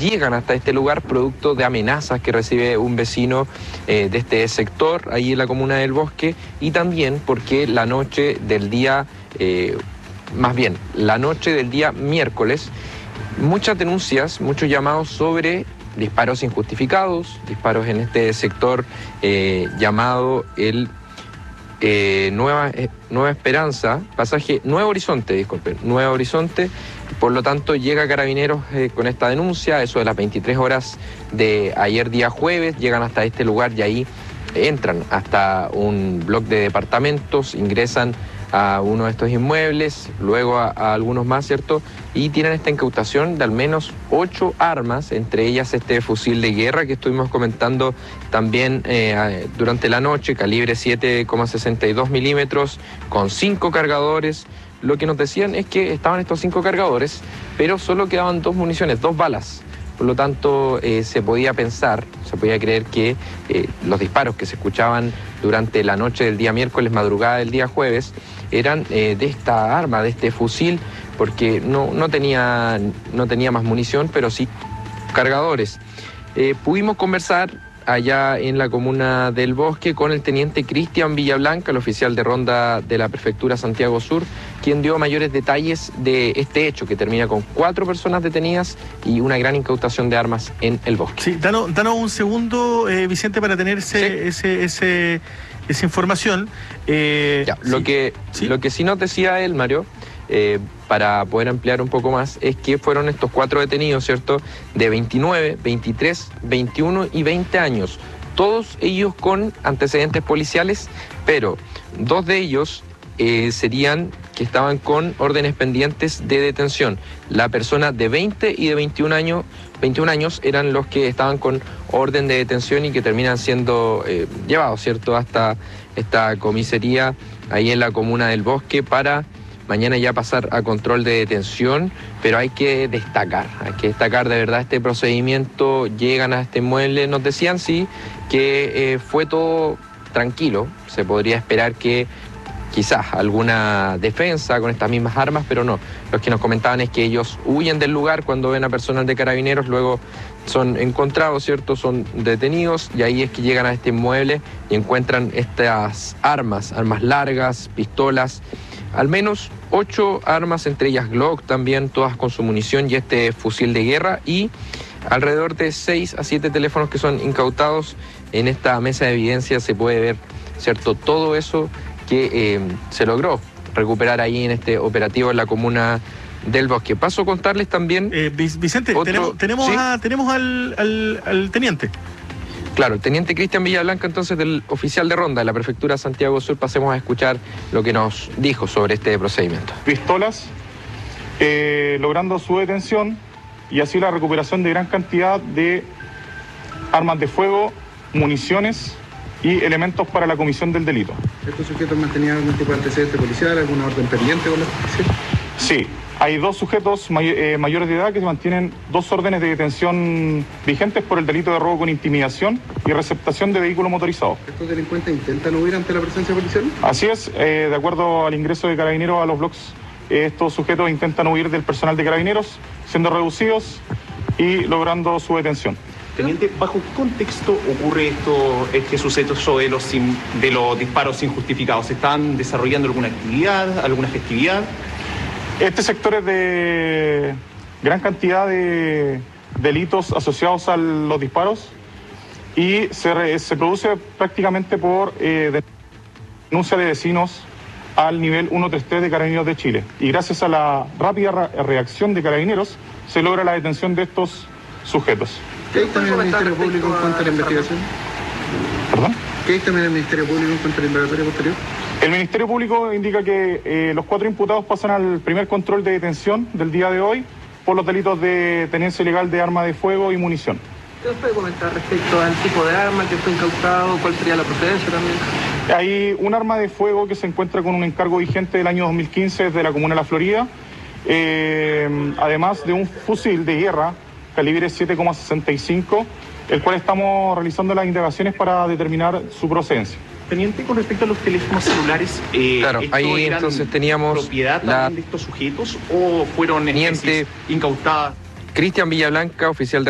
llegan hasta este lugar producto de amenazas que recibe un vecino de este sector, ahí en la comuna del Bosque, y también porque la noche del día, la noche del día miércoles, muchas denuncias, muchos llamados sobre disparos injustificados, disparos en este sector llamado el Nueva Esperanza, pasaje Nuevo Horizonte, disculpen, Nuevo Horizonte. Por lo tanto, llega Carabineros con esta denuncia, eso de las 23 horas de ayer día jueves, llegan hasta este lugar y ahí entran hasta un bloque de departamentos, ingresan a uno de estos inmuebles, luego a algunos más, ¿cierto? Y tienen esta incautación de al menos 8 armas, entre ellas este fusil de guerra que estuvimos comentando también durante la noche, calibre 7,62 milímetros, con 5 cargadores. Lo que nos decían es que estaban estos 5 cargadores, pero solo quedaban 2 municiones, 2 balas. Por lo tanto, se podía pensar, se podía creer que los disparos que se escuchaban durante la noche del día miércoles, madrugada del día jueves, eran de esta arma, de este fusil, porque no tenía más munición, pero sí cargadores. Pudimos conversar allá en la comuna del Bosque con el teniente Cristian Villablanca, el oficial de ronda de la prefectura Santiago Sur, quien dio mayores detalles de este hecho que termina con 4 personas detenidas y una gran incautación de armas en el Bosque. Sí, danos un segundo, Vicente, para tener esa información. Lo que sí nos decía él, Mario, para poder ampliar un poco más, es que fueron estos 4 detenidos, ¿cierto?, de 29, 23, 21 y 20 años, todos ellos con antecedentes policiales, pero 2 de ellos serían que estaban con órdenes pendientes de detención. La persona de 20 y de 21 años eran los que estaban con orden de detención y que terminan siendo llevados, ¿cierto?, hasta esta comisaría ahí en la comuna del Bosque para mañana ya pasar a control de detención, pero hay que destacar de verdad este procedimiento. Llegan a este inmueble, nos decían sí que fue todo tranquilo, se podría esperar que quizás alguna defensa con estas mismas armas, pero no. Los que nos comentaban es que ellos huyen del lugar cuando ven a personal de Carabineros, luego son encontrados, ¿cierto? Son detenidos y ahí es que llegan a este inmueble y encuentran estas armas largas, pistolas, al menos 8 armas, entre ellas Glock también, todas con su munición y este fusil de guerra, y alrededor de 6 a 7 teléfonos que son incautados. En esta mesa de evidencia se puede ver, ¿cierto?, todo eso que se logró recuperar ahí en este operativo en la comuna del Bosque. Paso a contarles también... Vicente, tenemos al teniente. Claro, el teniente Cristian Villablanca, entonces, del oficial de ronda de la prefectura Santiago Sur. Pasemos a escuchar lo que nos dijo sobre este procedimiento. Pistolas, logrando su detención y así la recuperación de gran cantidad de armas de fuego, municiones y elementos para la comisión del delito. ¿Estos sujetos mantenían algún tipo de antecedente policial, alguna orden pendiente con la justicia? Sí, hay 2 sujetos mayores de edad que mantienen 2 órdenes de detención vigentes por el delito de robo con intimidación y receptación de vehículo motorizado. ¿Estos delincuentes intentan huir ante la presencia policial? Así es, de acuerdo al ingreso de Carabineros a los bloques, estos sujetos intentan huir del personal de Carabineros, siendo reducidos y logrando su detención. Teniente, ¿bajo qué contexto ocurre este suceso de los disparos injustificados? ¿Se están desarrollando alguna actividad, alguna festividad? Este sector es de gran cantidad de delitos asociados a los disparos y se produce prácticamente por denuncia de vecinos al nivel 133 de Carabineros de Chile. Y gracias a la rápida reacción de Carabineros se logra la detención de estos sujetos. ¿Qué hay también el Ministerio Público en cuanto a la investigación? ¿Perdón? ¿Qué hay también el Ministerio Público en cuanto a la indagatoria posterior? El Ministerio Público indica que los 4 imputados pasan al primer control de detención del día de hoy por los delitos de tenencia ilegal de arma de fuego y munición. ¿Qué nos puede comentar respecto al tipo de arma que fue incautado? ¿Cuál sería la procedencia también? Hay un arma de fuego que se encuentra con un encargo vigente del año 2015 desde la comuna de La Florida, además de un fusil de guerra calibre 7,65, el cual estamos realizando las indagaciones para determinar su procedencia. Teniente, con respecto a los teléfonos celulares, claro, ahí entonces teníamos propiedad también de estos sujetos o fueron incautadas. Cristian Villablanca, oficial de